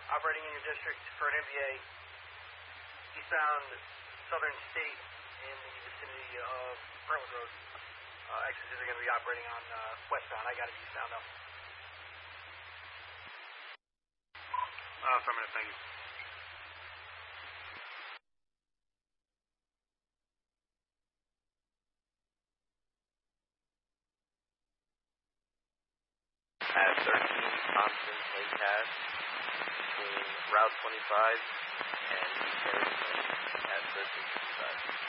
operating in your district for an MVA eastbound Southern State in the vicinity of Brentwood Road. Exits are going to be operating on westbound. I got it eastbound though. Affirmative, thank you. At 13 Thompson Lake Pass between Route 25 and East Harrison at 1355.